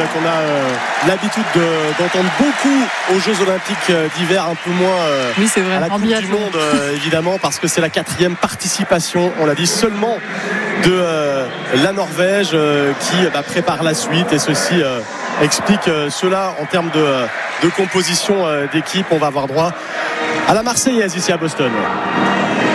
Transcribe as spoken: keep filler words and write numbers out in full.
qu'on a euh, l'habitude de, d'entendre beaucoup aux Jeux Olympiques d'hiver, un peu moins euh, oui, c'est vrai, à la Coupe du Monde euh, évidemment, parce que c'est la quatrième participation, on l'a dit, seulement de euh, la Norvège euh, qui bah, prépare la suite, et ceci euh, explique euh, cela en termes de, de composition euh, d'équipe. On va avoir droit à la Marseillaise ici à Boston.